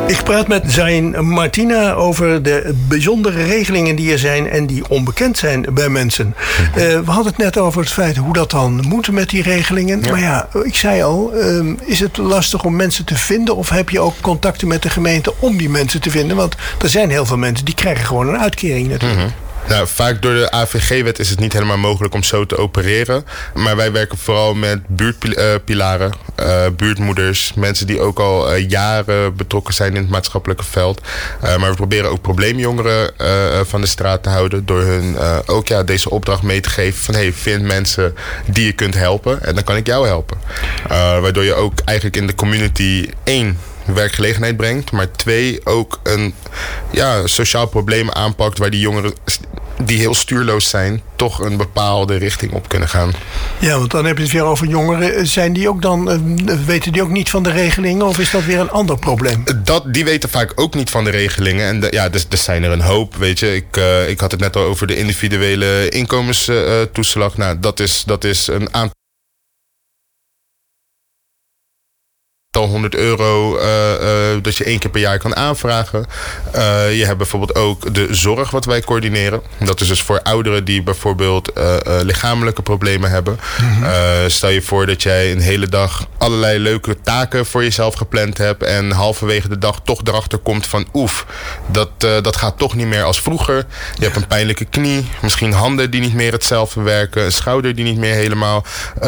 Ik praat met Zain Martina over de bijzondere regelingen die er zijn en die onbekend zijn bij mensen. We hadden het net over het feit hoe dat dan moet met die regelingen. Ja. Maar ja, ik zei al, is het lastig om mensen te vinden of heb je ook contacten met de gemeente om die mensen te vinden? Want er zijn heel veel mensen die krijgen gewoon een uitkering natuurlijk. Mm-hmm. Nou, vaak door de AVG-wet is het niet helemaal mogelijk om zo te opereren. Maar wij werken vooral met buurtpilaren, buurtmoeders, mensen die ook al jaren betrokken zijn in het maatschappelijke veld. Maar we proberen ook probleemjongeren van de straat te houden door hun ook deze opdracht mee te geven van hey, vind mensen die je kunt helpen en dan kan ik jou helpen. Waardoor je ook eigenlijk in de community werkgelegenheid brengt, maar 2 ook een sociaal probleem aanpakt waar die jongeren die heel stuurloos zijn, toch een bepaalde richting op kunnen gaan. Ja, want dan heb je het weer over jongeren. Zijn die ook weten die ook niet van de regelingen of is dat weer een ander probleem? Die weten vaak ook niet van de regelingen. En dus zijn er een hoop, weet je. Ik had het net al over de individuele inkomenstoeslag. Nou, dat is een aantal €100 dat je 1 keer per jaar kan aanvragen. Je hebt bijvoorbeeld ook de zorg wat wij coördineren. Dat is dus voor ouderen die bijvoorbeeld lichamelijke problemen hebben. Mm-hmm. Stel je voor dat jij een hele dag allerlei leuke taken voor jezelf gepland hebt en halverwege de dag toch erachter komt van dat gaat toch niet meer als vroeger. Je hebt een pijnlijke knie, misschien handen die niet meer hetzelfde werken, een schouder die niet meer helemaal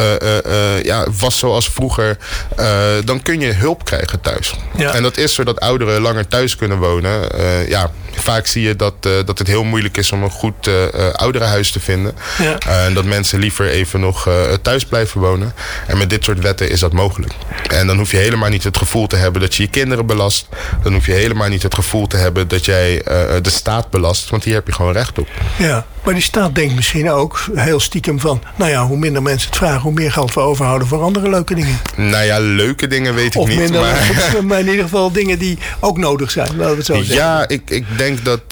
was zoals vroeger. Dan kun je hulp krijgen thuis. Ja. En dat is zodat ouderen langer thuis kunnen wonen. Vaak zie je dat het heel moeilijk is om een goed ouderenhuis te vinden. Ja. En dat mensen liever even nog thuis blijven wonen. En met dit soort wetten is dat mogelijk. En dan hoef je helemaal niet het gevoel te hebben dat je je kinderen belast. Dan hoef je helemaal niet het gevoel te hebben dat jij de staat belast. Want hier heb je gewoon recht op. Ja, maar die staat denkt misschien ook heel stiekem van hoe minder mensen het vragen, hoe meer geld we overhouden voor andere leuke dingen. Nou ja, leuke dingen weet ik niet. Minder, maar in ieder geval dingen die ook nodig zijn, laten we het zo zeggen. Ja, ik denk dat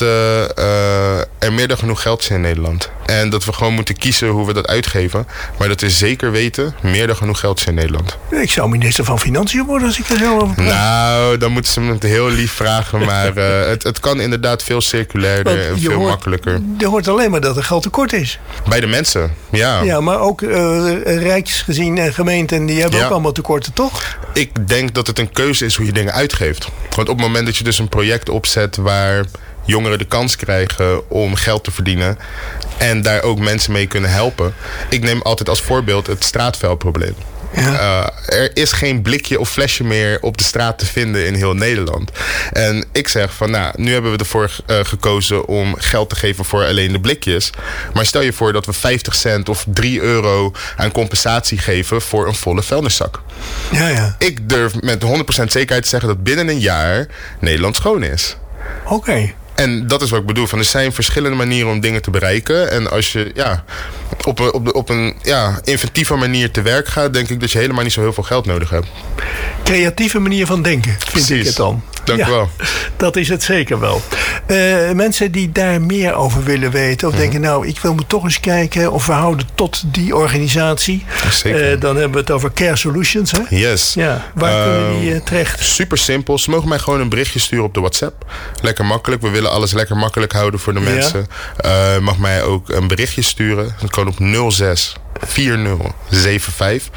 er meer dan genoeg geld is in Nederland. En dat we gewoon moeten kiezen hoe we dat uitgeven. Maar dat we zeker weten, meer dan genoeg geld is in Nederland. Ik zou minister van Financiën worden als ik er zo over praat. Nou, dan moeten ze me het heel lief vragen. Maar het kan inderdaad veel circulairder en veel makkelijker. Je hoort alleen maar dat er geld tekort is. Bij de mensen, ja. Ja, maar ook rijksgezien en gemeenten, die hebben ook allemaal tekorten, toch? Ik denk dat het een keuze is hoe je dingen uitgeeft. Want op het moment dat je dus een project opzet waar jongeren de kans krijgen om geld te verdienen en daar ook mensen mee kunnen helpen. Ik neem altijd als voorbeeld het straatvuilprobleem. Ja. Er is geen blikje of flesje meer op de straat te vinden in heel Nederland. En ik zeg van nu hebben we ervoor gekozen om geld te geven voor alleen de blikjes. Maar stel je voor dat we 50 cent of €3 aan compensatie geven voor een volle vuilniszak. Ja. Ik durf met 100% zekerheid te zeggen dat binnen een jaar Nederland schoon is. Oké. En dat is wat ik bedoel. Er zijn verschillende manieren om dingen te bereiken. En als je op een inventieve manier te werk gaat, denk ik dat je helemaal niet zo heel veel geld nodig hebt. Creatieve manier van denken, vind ik het dan. Dank u wel. Dat is het zeker wel. Mensen die daar meer over willen weten of denken, ik wil me toch eens kijken of we houden tot die organisatie. Zeker. Dan hebben we het over Care Solutions. Hè? Yes. Ja, waar kunnen die terecht? Super simpel. Ze mogen mij gewoon een berichtje sturen op de WhatsApp. Lekker makkelijk. We willen alles lekker makkelijk houden voor de mensen. Mag mij ook een berichtje sturen. Dat kan op 06 4075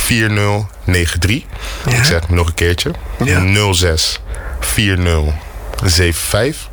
4093. Ja. Ik zeg het nog een keertje. 06 4075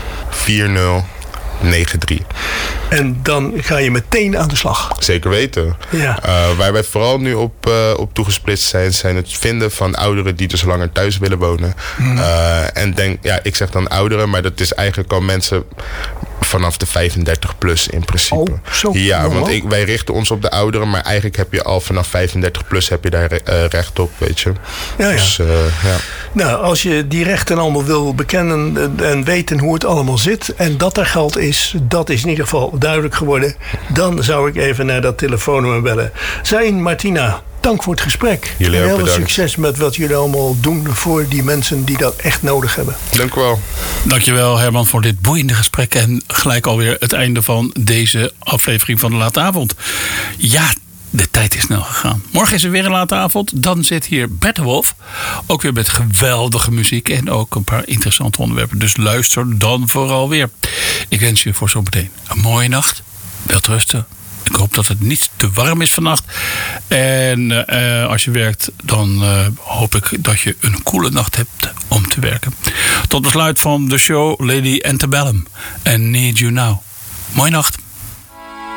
4093. En dan ga je meteen aan de slag. Zeker weten. Ja. Waar wij vooral nu op toegesplitst zijn het vinden van ouderen die dus langer thuis willen wonen. En ik zeg dan ouderen, maar dat is eigenlijk al mensen vanaf de 35 plus in principe. Want wij richten ons op de ouderen, maar eigenlijk heb je al vanaf 35 plus heb je daar recht op, weet je. Ja. Dus, Nou, als je die rechten allemaal wil bekennen en weten hoe het allemaal zit en dat er geld is, dat is in ieder geval duidelijk geworden. Dan zou ik even naar dat telefoonnummer bellen. Zain Martina, dank voor het gesprek. Jullie ook bedankt. Heel veel succes met wat jullie allemaal doen voor die mensen die dat echt nodig hebben. Dank u wel. Dankjewel Herman voor dit boeiende gesprek. En gelijk alweer het einde van deze aflevering van de Late Avond. Ja, De tijd is snel gegaan. Morgen is er weer een late avond. Dan zit hier Bert de Wolf. Ook weer met geweldige muziek. En ook een paar interessante onderwerpen. Dus luister dan vooral weer. Ik wens je voor zometeen een mooie nacht. Welterusten. Ik hoop dat het niet te warm is vannacht. En als je werkt, dan hoop ik dat je een koele nacht hebt om te werken. Tot besluit van de show Lady Antebellum en Need You Now. Mooie nacht.